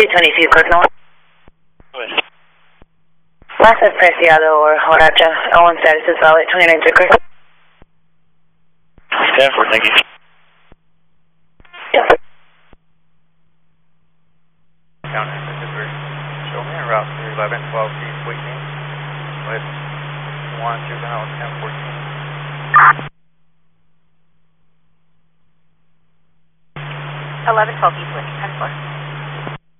220 feet, click north. Last is Preciado or Horacha. L1 status is valid, 29 to click. 10-4, thank you. Yes. County, show me en route 11, 12 feet, weakening with 1 juvenile 1014. 11, 12 feet, weakening.